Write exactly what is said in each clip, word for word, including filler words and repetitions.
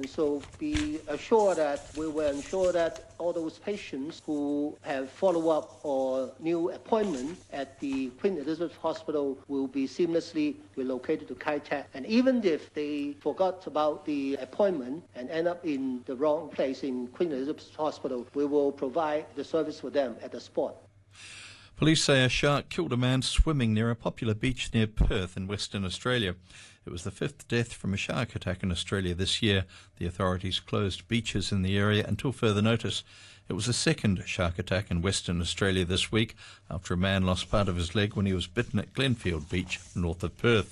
So be assured that we will ensure that all those patients who have follow-up or new appointment at the Queen Elizabeth Hospital will be seamlessly relocated to Kai Tak. And even if they forgot about the appointment and end up in the wrong place in Queen Elizabeth Hospital, we will provide the service for them at the spot. Police say a shark killed a man swimming near a popular beach near Perth in Western Australia. It was the fifth death from a shark attack in Australia this year. The authorities closed beaches in the area until further notice. It was the second shark attack in Western Australia this week after a man lost part of his leg when he was bitten at Glenfield Beach, north of Perth.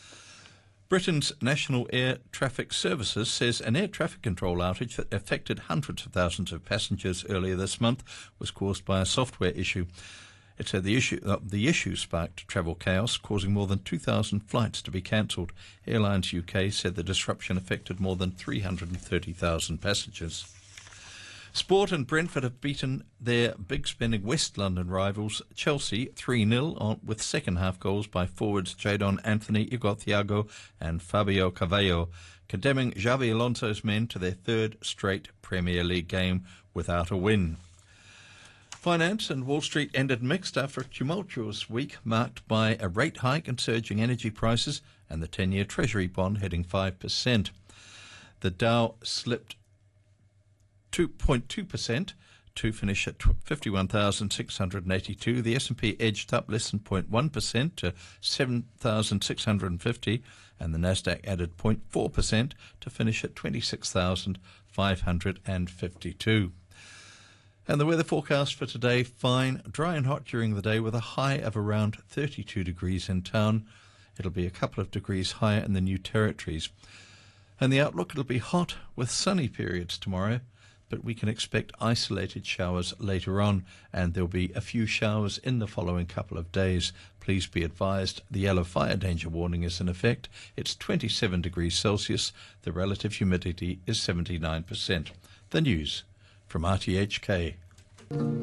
Britain's National Air Traffic Services says an air traffic control outage that affected hundreds of thousands of passengers earlier this month was caused by a software issue. It said the issue, uh, the issue sparked travel chaos, causing more than two thousand flights to be cancelled. Airlines U K said the disruption affected more than three hundred thirty thousand passengers. Sport and Brentford have beaten their big-spending West London rivals Chelsea three nil with second-half goals by forwards Jadon Anthony, Igor Thiago and Fabio Carvalho, condemning Xabi Alonso's men to their third straight Premier League game without a win. Finance and Wall Street ended mixed after a tumultuous week marked by a rate hike and surging energy prices and the ten-year Treasury bond hitting five percent. The Dow slipped two point two percent to finish at fifty-one thousand six hundred eighty-two. The S and P edged up less than zero point one percent to seven thousand six hundred fifty, and the Nasdaq added zero point four percent to finish at twenty-six thousand five hundred fifty-two. And the weather forecast for today, fine, dry and hot during the day with a high of around thirty-two degrees in town. It'll be a couple of degrees higher in the New Territories. And the outlook, it'll be hot with sunny periods tomorrow, but we can expect isolated showers later on, and there'll be a few showers in the following couple of days. Please be advised the yellow fire danger warning is in effect. It's twenty-seven degrees Celsius. The relative humidity is seventy-nine percent. The news from R T H K.